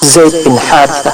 Zaid bin Harithah.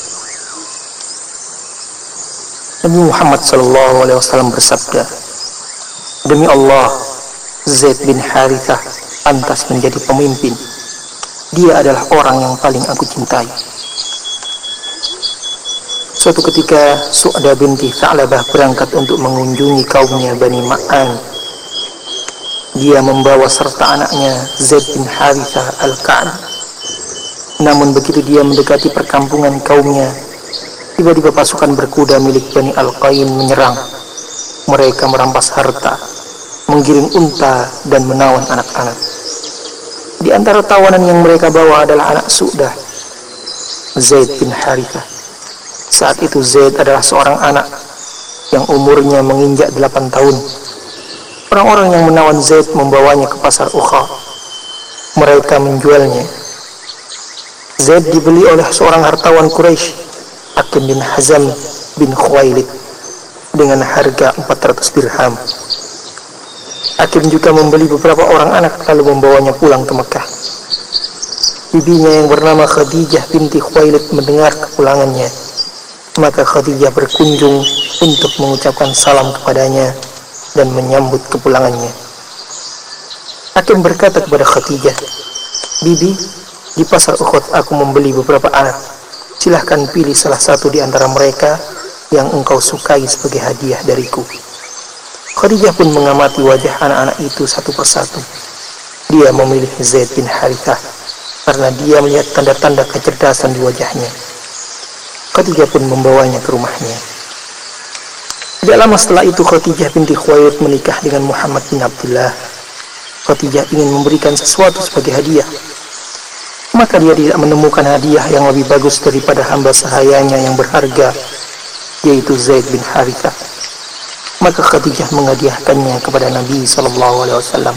Nabi Muhammad SAW bersabda, demi Allah, Zaid bin Harithah pantas menjadi pemimpin. Dia adalah orang yang paling aku cintai. Suatu ketika, Su'dah binti Tha'labah berangkat untuk mengunjungi kaumnya Bani Ma'an. Dia membawa serta anaknya Zaid bin Harithah Al-Ka'an. Namun begitu dia mendekati perkampungan kaumnya, tiba-tiba pasukan berkuda milik Bani Al-Qain menyerang. Mereka merampas harta, menggiring unta, dan menawan anak-anak. Di antara tawanan yang mereka bawa adalah anak Su'dah, Zaid bin Harithah. Saat itu Zaid adalah seorang anak yang umurnya menginjak 8 tahun. Orang-orang yang menawan Zaid membawanya ke pasar Ukha. Mereka menjualnya. Zaid dibeli oleh seorang hartawan Quraisy, Hakim bin Hazam bin Khuwailid, dengan harga 400 dirham. Hakim juga membeli beberapa orang anak lalu membawanya pulang ke Mekah. Bibinya yang bernama Khadijah binti Khuwailid mendengar kepulangannya. Maka Khadijah berkunjung untuk mengucapkan salam kepadanya dan menyambut kepulangannya. Hakim berkata kepada Khadijah, "Bibi, di pasar Uhud aku membeli beberapa anak. Silahkan pilih salah satu di antara mereka yang engkau sukai sebagai hadiah dariku." Khadijah pun mengamati wajah anak-anak itu satu persatu. Dia memilih Zaid bin Harithah karena dia melihat tanda-tanda kecerdasan di wajahnya. Khadijah pun membawanya ke rumahnya. Tidak lama setelah itu Khadijah binti Khuwailid menikah dengan Muhammad bin Abdullah. Khadijah ingin memberikan sesuatu sebagai hadiah. Maka dia tidak menemukan hadiah yang lebih bagus daripada hamba sahayanya yang berharga, yaitu Zaid bin Harithah. Maka Khadijah menghadiahkannya kepada Nabi SAW.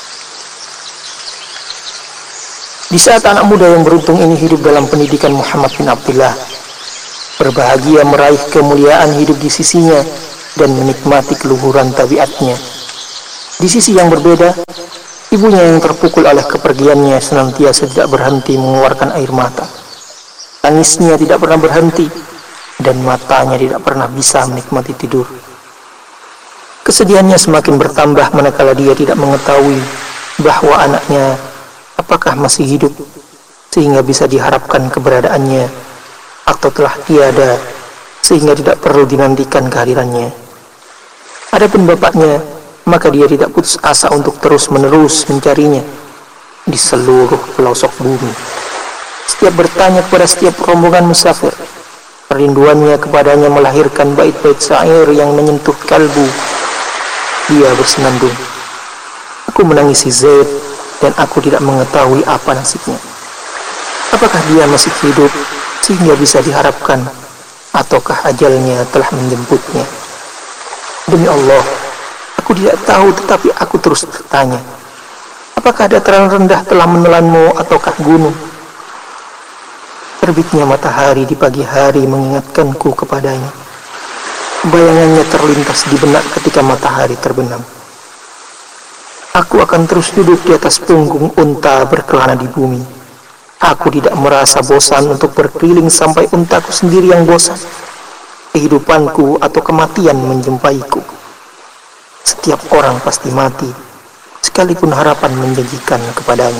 Di saat anak muda yang beruntung ini hidup dalam pendidikan Muhammad bin Abdullah, berbahagia meraih kemuliaan hidup di sisinya dan menikmati keluhuran tabiatnya. Di sisi yang berbeda, ibunya yang terpukul oleh kepergiannya senantiasa tidak berhenti mengeluarkan air mata. Tangisnya tidak pernah berhenti dan matanya tidak pernah bisa menikmati tidur. Kesedihannya semakin bertambah manakala dia tidak mengetahui bahwa anaknya apakah masih hidup sehingga bisa diharapkan keberadaannya, atau telah tiada sehingga tidak perlu dinantikan kehadirannya. Adapun bapaknya, maka dia tidak putus asa untuk terus-menerus mencarinya di seluruh pelosok bumi. Setiap bertanya kepada setiap rombongan musafir, kerinduannya kepadanya melahirkan bait-bait syair yang menyentuh kalbu. Dia bersenandung, "Aku menangisi Zaid dan aku tidak mengetahui apa nasibnya. Apakah dia masih hidup sehingga bisa diharapkan, ataukah ajalnya telah menjemputnya? Demi Allah, aku tidak tahu, tetapi aku terus bertanya, apakah dataran rendah telah menelanmu ataukah gunung?" Terbitnya matahari di pagi hari mengingatkanku kepadanya. Bayangannya terlintas di benak ketika matahari terbenam. Aku akan terus duduk di atas punggung unta berkelana di bumi. Aku tidak merasa bosan untuk berkeliling sampai untaku sendiri yang bosan. Kehidupanku atau kematian menjumpaiku. Setiap orang pasti mati, sekalipun harapan menjanjikan kepadanya.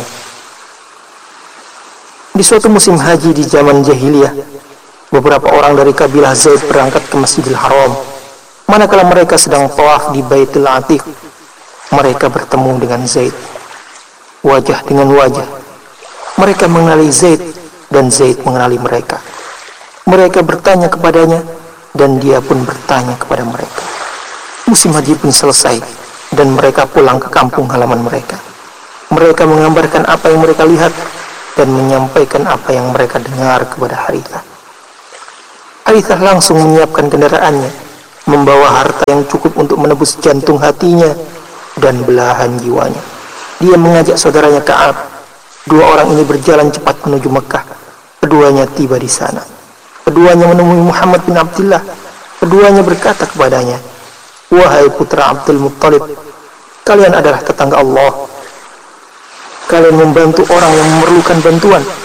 Di suatu musim haji di zaman jahiliyah, beberapa orang dari kabilah Zaid berangkat ke Masjidil Haram. Manakala mereka sedang tawaf di Baitul Atiq, mereka bertemu dengan Zaid. Wajah dengan wajah, mereka mengenali Zaid dan Zaid mengenali mereka. Mereka bertanya kepadanya dan dia pun bertanya kepada mereka. Musim haji pun selesai dan mereka pulang ke kampung halaman mereka. Mereka menggambarkan apa yang mereka lihat dan menyampaikan apa yang mereka dengar kepada Harithah. Harithah langsung menyiapkan kendaraannya, membawa harta yang cukup untuk menebus jantung hatinya dan belahan jiwanya. Dia mengajak saudaranya Ka'ab. Dua orang ini berjalan cepat menuju Mekah. Keduanya tiba di sana. Keduanya menemui Muhammad bin Abdullah. Keduanya berkata kepadanya, "Wahai putra Abdul Muttalib, kalian adalah tetangga Allah. Kalian membantu orang yang memerlukan bantuan,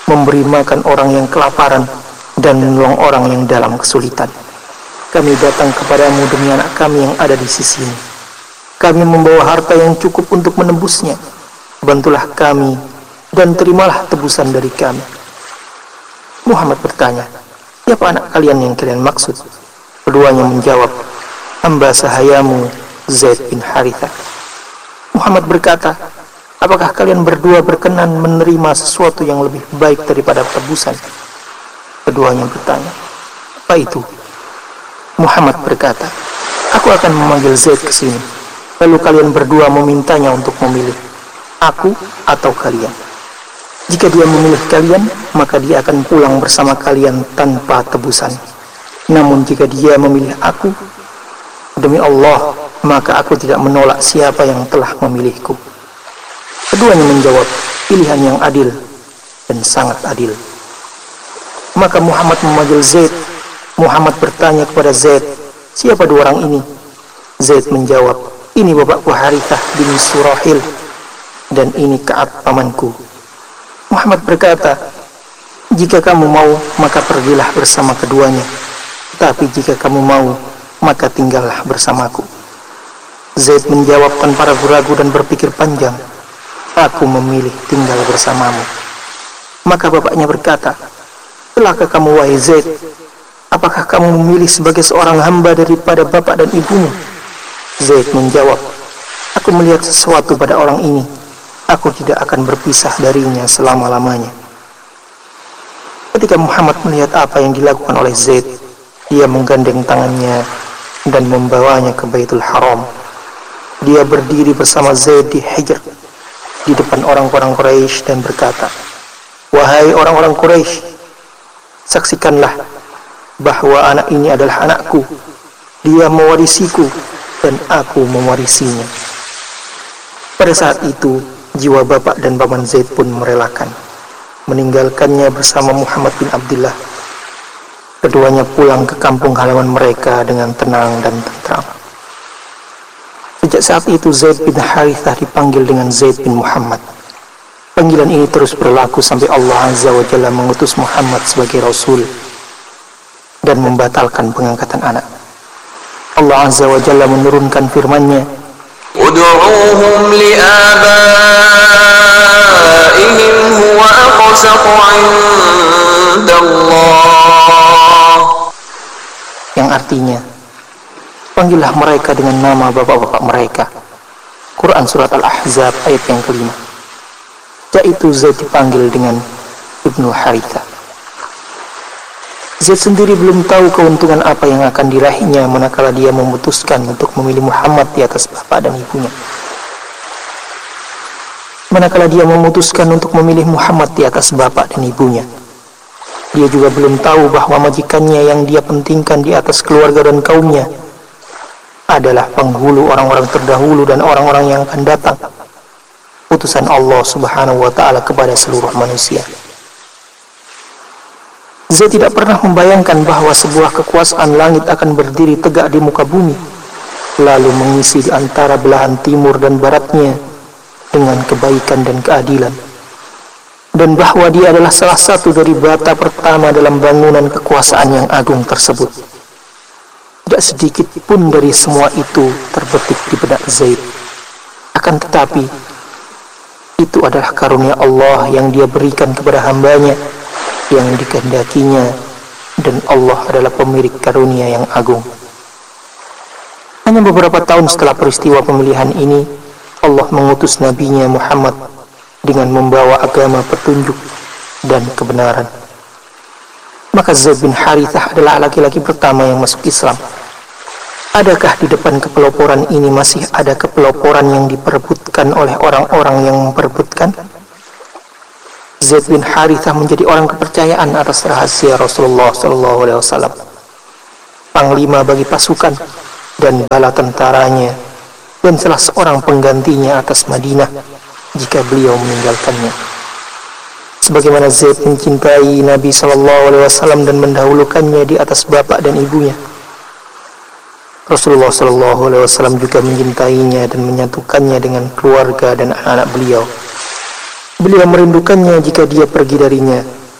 memberi makan orang yang kelaparan, dan menolong orang yang dalam kesulitan. Kami datang kepadamu demi anak kami yang ada di sisimu. Kami membawa harta yang cukup untuk menembusnya. Bantulah kami dan terimalah tebusan dari kami. Muhammad bertanya, siapa anak kalian yang kalian maksud? Keduanya menjawab, hamba sahayamu Zaid bin Harithah. Muhammad berkata, apakah kalian berdua berkenan menerima sesuatu yang lebih baik daripada tebusan? Keduanya bertanya, apa itu? Muhammad berkata, aku akan memanggil Zaid ke sini, lalu kalian berdua memintanya untuk memilih, aku atau kalian. Jika dia memilih kalian, maka dia akan pulang bersama kalian tanpa tebusan. Namun jika dia memilih aku, demi Allah, maka aku tidak menolak siapa yang telah memilihku. Keduanya menjawab, pilihan yang adil dan sangat adil. Maka Muhammad memanggil Zaid. Muhammad bertanya kepada Zaid, siapa dua orang ini? Zaid menjawab, ini bapakku Harithah bin Surahil, dan ini Ka'ab pamanku. Muhammad berkata, jika kamu mau, maka pergilah bersama keduanya. Tapi jika kamu mau, maka tinggallah bersamaku. Zaid menjawab tanpa ragu-ragu dan berpikir panjang, aku memilih tinggal bersamamu. Maka bapaknya berkata, celaka kamu wahai Zaid, apakah kamu memilih sebagai seorang hamba daripada bapak dan ibumu? Zaid menjawab, aku melihat sesuatu pada orang ini, aku tidak akan berpisah darinya selama-lamanya. Ketika Muhammad melihat apa yang dilakukan oleh Zaid, dia menggandeng tangannya dan membawanya ke Baitul Haram. Dia berdiri bersama Zaid di Hijr, di depan orang-orang Quraisy dan berkata, wahai orang-orang Quraisy, saksikanlah bahwa anak ini adalah anakku. Dia mewarisiku dan aku mewarisinya. Pada saat itu, jiwa bapak dan paman Zaid pun merelakan, meninggalkannya bersama Muhammad bin Abdullah. Keduanya pulang ke kampung halaman mereka dengan tenang dan tentram. Sejak saat itu Zaid bin Harithah dipanggil dengan Zaid bin Muhammad. Panggilan ini terus berlaku sampai Allah Azza wa Jalla mengutus Muhammad sebagai Rasul dan membatalkan pengangkatan anak. Allah Azza wa Jalla menurunkan firman-Nya, ud'uuhum li'abaihim huwa aqsatu 'indallah, yang artinya, panggillah mereka dengan nama bapak-bapak mereka. Quran Surat Al-Ahzab ayat yang kelima. Yaitu Zaid dipanggil dengan Ibnu Harithah. Zaid sendiri belum tahu keuntungan apa yang akan diraihnya manakala dia memutuskan untuk memilih Muhammad di atas bapak dan ibunya. Manakala dia memutuskan untuk memilih Muhammad di atas bapak dan ibunya, dia juga belum tahu bahwa majikannya yang dia pentingkan di atas keluarga dan kaumnya adalah penghulu orang-orang terdahulu dan orang-orang yang akan datang, utusan Allah Subhanahu wa Ta'ala kepada seluruh manusia. Zaid tidak pernah membayangkan bahwa sebuah kekuasaan langit akan berdiri tegak di muka bumi, lalu mengisi di antara belahan timur dan baratnya dengan kebaikan dan keadilan, dan bahwa dia adalah salah satu dari bata pertama dalam bangunan kekuasaan yang agung tersebut. Tidak sedikit pun dari semua itu terbetik di benak Zaid. Akan tetapi, itu adalah karunia Allah yang dia berikan kepada hambanya yang dikehendakinya, dan Allah adalah pemilik karunia yang agung. Hanya beberapa tahun setelah peristiwa pemilihan ini, Allah mengutus nabinya Muhammad dengan membawa agama petunjuk dan kebenaran. Maka Zaid bin Harithah adalah laki-laki pertama yang masuk Islam. Adakah di depan kepeloporan ini masih ada kepeloporan yang diperebutkan oleh orang-orang yang memperebutkan? Zaid bin Harithah menjadi orang kepercayaan atas rahasia Rasulullah SAW, panglima bagi pasukan dan bala tentaranya, dan salah seorang penggantinya atas Madinah jika beliau meninggalkannya. Sebagaimana Zaid mencintai Nabi SAW dan mendahulukannya di atas bapak dan ibunya, Rasulullah SAW juga mencintainya dan menyatukannya dengan keluarga dan anak-anak beliau. Beliau merindukannya jika dia pergi darinya,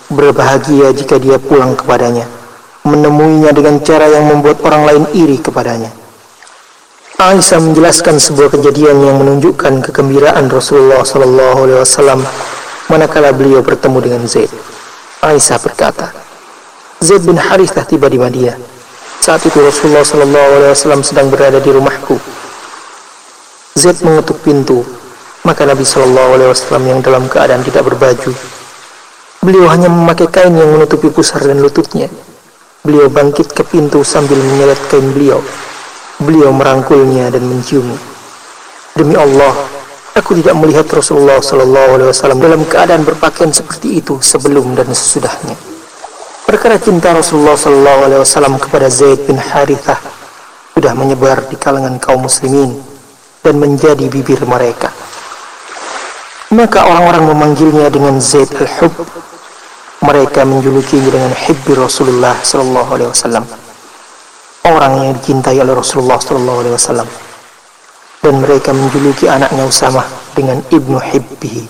berbahagia jika dia pulang kepadanya, menemuinya dengan cara yang membuat orang lain iri kepadanya. Aisyah menjelaskan sebuah kejadian yang menunjukkan kegembiraan Rasulullah SAW manakala beliau bertemu dengan Zaid. Aisyah berkata, Zaid bin Harithah tiba di Madinah. Saat itu Rasulullah SAW sedang berada di rumahku. Zaid mengetuk pintu, maka Nabi SAW yang dalam keadaan tidak berbaju. Beliau hanya memakai kain yang menutupi pusar dan lututnya. Beliau bangkit ke pintu sambil menyeret kain beliau. Beliau merangkulnya dan menciumnya. Demi Allah, aku tidak melihat Rasulullah SAW dalam keadaan berpakaian seperti itu sebelum dan sesudahnya. Perkara cinta Rasulullah SAW kepada Zaid bin Harithah sudah menyebar di kalangan kaum muslimin dan menjadi bibir mereka. Maka orang-orang memanggilnya dengan Zaid al-Hub. Mereka menjulukinya dengan Hibbi Rasulullah SAW, orang yang dicintai oleh Rasulullah SAW. Dan mereka menjuluki anaknya Usamah dengan Ibnu Hibbihi.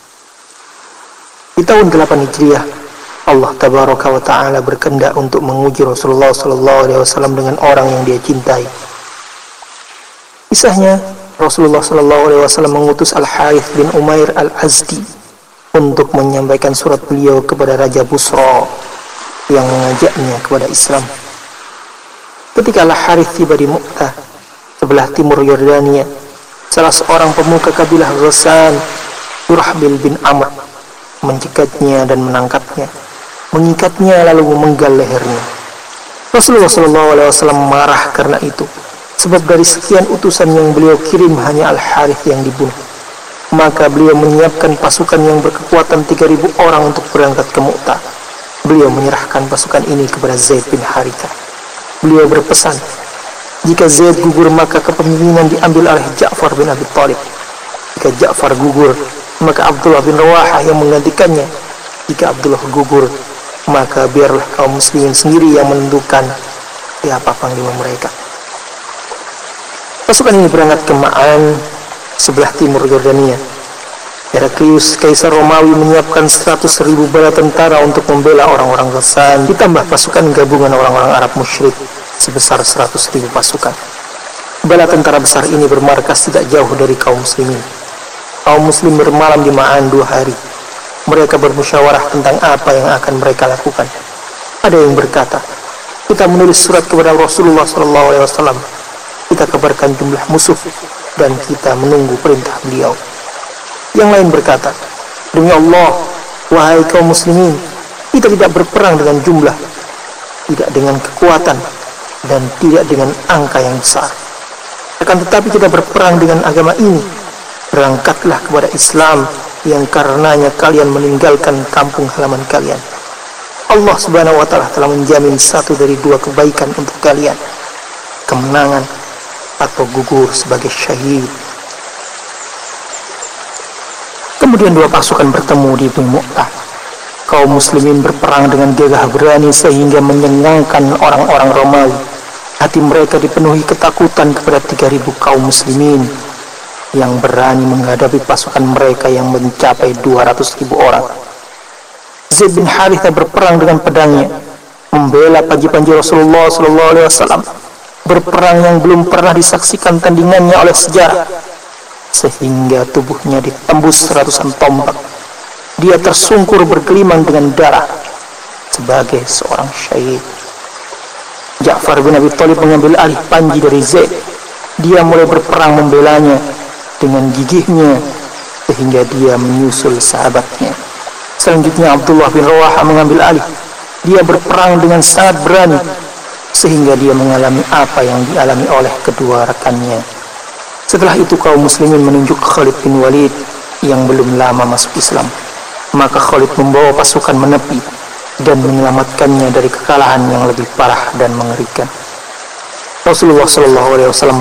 Di tahun 8 Hijriah, Allah Tabaraka wa Ta'ala berkehendak untuk menguji Rasulullah SAW dengan orang yang dia cintai. Kisahnya, Rasulullah SAW mengutus Al-Harith bin Umair Al-Azdi untuk menyampaikan surat beliau kepada Raja Busra yang mengajaknya kepada Islam. Ketika Al-Harith tiba di Mu'tah, sebelah timur Yordania, salah seorang pemuka kabilah Ghassan, Surahbil bin Amr, mencekatnya dan menangkapnya, mengikatnya lalu memenggal lehernya. Rasulullah SAW marah karena itu, sebab dari sekian utusan yang beliau kirim hanya Al-Harith yang dibunuh. Maka beliau menyiapkan pasukan yang berkekuatan 3.000 orang untuk berangkat ke Mu'tah. Beliau menyerahkan pasukan ini kepada Zaid bin Harithah. Beliau berpesan, jika Zaid gugur maka kepemimpinan diambil oleh Ja'far bin Abi Thalib. Jika Ja'far gugur, maka Abdullah bin Rawahah yang menggantikannya. Jika Abdullah gugur, maka biarlah kaum muslimin sendiri yang menentukan siapa panglima mereka. Pasukan ini berangkat ke Ma'an, sebelah timur Yordania. Heraklius, Kaisar Romawi, menyiapkan 100.000 bala tentara untuk membela orang-orang Ghassan, ditambah pasukan gabungan orang-orang Arab musyrik sebesar 100.000 pasukan. Bala tentara besar ini bermarkas tidak jauh dari kaum muslimin. Kaum muslim bermalam di Ma'an 2 hari. Mereka bermusyawarah tentang apa yang akan mereka lakukan. Ada yang berkata, kita menulis surat kepada Rasulullah SAW. Kita kabarkan jumlah musuh dan kita menunggu perintah beliau. Yang lain berkata, demi Allah, wahai kaum muslimin, kita tidak berperang dengan jumlah, tidak dengan kekuatan, dan tidak dengan angka yang besar. Akan tetapi kita berperang dengan agama ini. Berangkatlah kepada Islam yang karenanya kalian meninggalkan kampung halaman kalian. Allah Subhanahu wa Ta'ala telah menjamin satu dari 2 kebaikan untuk kalian: kemenangan atau gugur sebagai syahid. Kemudian 2 pasukan bertemu di Mu'tah. Kaum muslimin berperang dengan gagah berani sehingga menyengangkan orang-orang Romawi. Hati mereka dipenuhi ketakutan kepada 3.000 kaum muslimin yang berani menghadapi pasukan mereka yang mencapai 200.000 orang. Zaid bin Harithah berperang dengan pedangnya, membela panji-panji Rasulullah SAW, berperang yang belum pernah disaksikan tandingannya oleh sejarah, sehingga tubuhnya ditembus ratusan tombak. Dia tersungkur bergelimang dengan darah sebagai seorang syahid. Ja'far bin Abi Thalib mengambil alih panji dari Zaid. Dia mulai berperang membelanya dengan gigihnya sehingga dia menyusul sahabatnya. Selanjutnya Abdullah bin Rawahah mengambil alih. Dia berperang dengan sangat berani sehingga dia mengalami apa yang dialami oleh kedua rekannya. Setelah itu kaum muslimin menunjuk Khalid bin Walid yang belum lama masuk Islam. Maka Khalid membawa pasukan menepi dan menyelamatkannya dari kekalahan yang lebih parah dan mengerikan. Rasulullah SAW